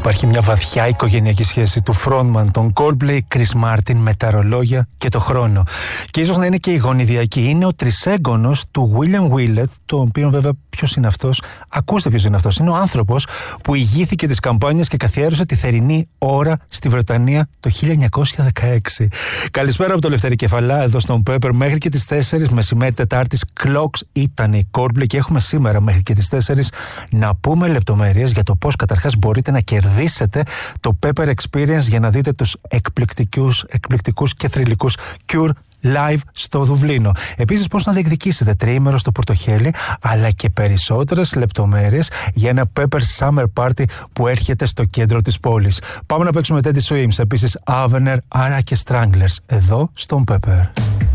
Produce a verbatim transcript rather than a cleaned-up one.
υπάρχει μια βαθιά οικογενειακή σχέση του frontman των Coldplay, Chris Martin, με τα ρολόγια και το χρόνο. Και ίσως να είναι και η γονιδιακή. Είναι ο τρισέγγονος του William Willett, το οποίο βέβαια ποιος είναι αυτός? Ακούστε ποιος είναι αυτός. Είναι ο άνθρωπος που ηγήθηκε της καμπάνιας και καθιέρωσε τη θερινή ώρα στη Βρετανία το χίλια εννιακόσια δεκαέξι. Καλησπέρα από το Λευτέρη Κεφαλά, εδώ στον Pepper. Μέχρι και τις τέσσερις μεσημέρι Τετάρτης Clocks ήταν η Coldplay και έχουμε σήμερα μέχρι και τις τέσσερις να πούμε λεπτομέρειες για το πώς καταρχάς μπορείτε να κερδίσετε το Pepper Experience για να δείτε τους εκπληκτικούς, εκπληκτικούς και θρυλικούς Cure live στο Δουβλίνο. Επίσης, πώς να διεκδικήσετε τριήμερο στο Πορτοχέλι, αλλά και περισσότερες λεπτομέρειες για ένα Pepper Summer Party που έρχεται στο κέντρο της πόλης. Πάμε να παίξουμε Teddy Swims, επίσης Avener, άρα και Stranglers, εδώ στον Pepper.